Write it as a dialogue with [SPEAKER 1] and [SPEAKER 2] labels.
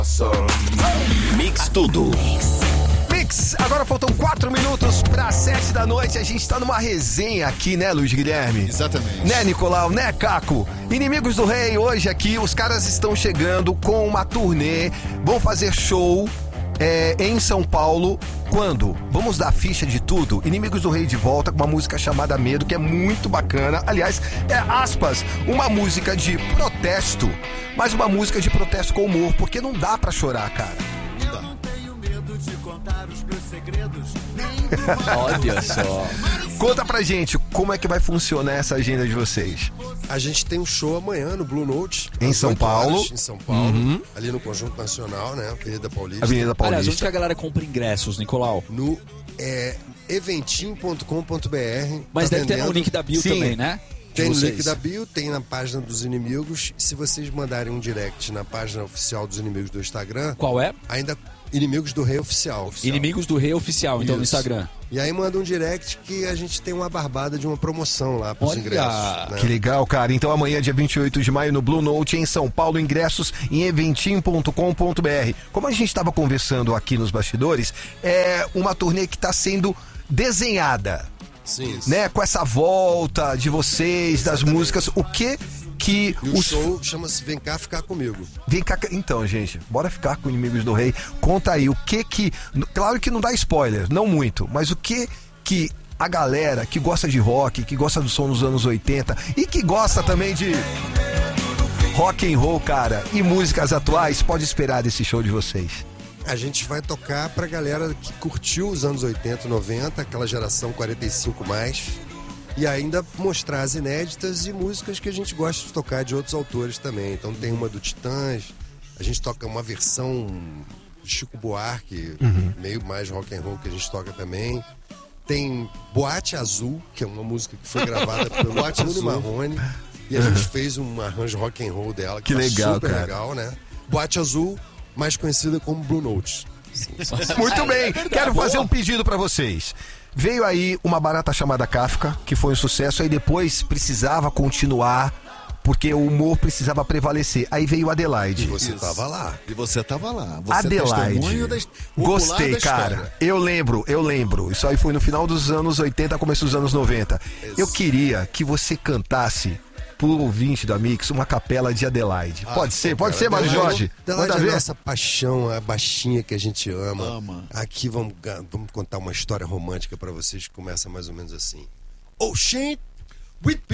[SPEAKER 1] Mix Tudo. Mix, agora faltam 4 minutos para 7 da noite. A gente tá numa resenha aqui, né, Luiz Guilherme?
[SPEAKER 2] Exatamente.
[SPEAKER 1] Né, Nicolau? Né, Caco? Inimigos do Rei, hoje aqui, os caras estão chegando com uma turnê. Vão fazer show em São Paulo. Quando? Vamos dar ficha de tudo. Inimigos do Rei de volta com uma música chamada Medo, que é muito bacana. Aliás, aspas, uma música de protesto, mas uma música de protesto com humor, porque não dá pra chorar, cara.
[SPEAKER 2] Não dá.
[SPEAKER 3] De contar os meus segredos.
[SPEAKER 4] Olha só.
[SPEAKER 1] Conta pra gente como é que vai funcionar essa agenda de vocês.
[SPEAKER 2] A gente tem um show amanhã no Blue Note.
[SPEAKER 1] Em
[SPEAKER 2] às
[SPEAKER 1] São
[SPEAKER 2] 8
[SPEAKER 1] Paulo.
[SPEAKER 2] horas, em São Paulo. Ali no Conjunto Nacional, né? Avenida Paulista.
[SPEAKER 1] Avenida
[SPEAKER 4] Aliás, onde que
[SPEAKER 1] Paulista.
[SPEAKER 4] a galera compra ingressos, Nicolau?
[SPEAKER 2] No eventim.com.br.
[SPEAKER 4] Mas deve ter no link da bio
[SPEAKER 1] Sim.
[SPEAKER 4] também, né?
[SPEAKER 2] Tem no
[SPEAKER 4] Vocês.
[SPEAKER 2] link da bio, tem na página dos Inimigos. Se vocês mandarem um direct na página oficial dos Inimigos do Instagram,
[SPEAKER 4] Qual é?
[SPEAKER 2] ainda Inimigos do Rei Oficial.
[SPEAKER 4] Inimigos do Rei Oficial, então no
[SPEAKER 2] Isso.
[SPEAKER 4] Instagram.
[SPEAKER 2] E aí manda um direct que a gente tem uma barbada de uma promoção lá pros
[SPEAKER 4] Olha!
[SPEAKER 2] ingressos. Né?
[SPEAKER 1] Que legal, cara. Então amanhã, dia 28 de maio, no Blue Note, em São Paulo, ingressos em eventim.com.br. Como a gente estava conversando aqui nos bastidores, é uma turnê que está sendo desenhada,
[SPEAKER 2] Sim.
[SPEAKER 1] né? Com essa volta de vocês, das
[SPEAKER 2] Exatamente.
[SPEAKER 1] músicas, o que
[SPEAKER 2] E o
[SPEAKER 1] os...
[SPEAKER 2] show chama-se Vem Cá Ficar Comigo.
[SPEAKER 1] Vem cá, então, gente, bora ficar com Inimigos do Rei. Conta aí, o que. Claro que não dá spoiler, não muito, mas o que a galera que gosta de rock, que gosta do som dos anos 80 e que gosta também de rock and roll, cara, e músicas atuais, pode esperar desse show de vocês?
[SPEAKER 2] A gente vai tocar pra galera que curtiu os anos 80, 90, aquela geração 45 mais, e ainda mostrar as inéditas e músicas que a gente gosta de tocar de outros autores também. Então tem uma do Titãs, a gente toca uma versão de Chico Buarque, meio mais rock and roll que a gente toca também. Tem Boate Azul, que é uma música que foi gravada pelo Bruno Marrone, e a gente fez um arranjo rock and roll dela,
[SPEAKER 1] Que
[SPEAKER 2] tá
[SPEAKER 1] legal,
[SPEAKER 2] super
[SPEAKER 1] cara.
[SPEAKER 2] legal, né? Boate Azul, mais conhecida como Blue Note.
[SPEAKER 1] Muito bem, quero fazer um pedido pra vocês. Veio aí uma barata chamada Kafka, que foi um sucesso, aí depois precisava continuar, porque o humor precisava prevalecer. Aí veio Adelaide.
[SPEAKER 2] E você tava lá.
[SPEAKER 5] E você tava lá. Você é
[SPEAKER 1] Adelaide.
[SPEAKER 5] testemunho ocular
[SPEAKER 1] Gostei,
[SPEAKER 5] da história.
[SPEAKER 1] cara. Eu lembro. Isso aí foi no final dos anos 80, começo dos anos 90. Eu queria que você cantasse pro ouvinte da Mix uma capela de Adelaide. Pode ser, Mário Jorge.
[SPEAKER 2] Adelaide
[SPEAKER 1] Manda
[SPEAKER 2] é a
[SPEAKER 1] ver.
[SPEAKER 2] nossa paixão, a baixinha que a gente ama.
[SPEAKER 5] Ama.
[SPEAKER 2] Aqui vamos contar uma história romântica pra vocês que começa mais ou menos assim. Oh, shit, with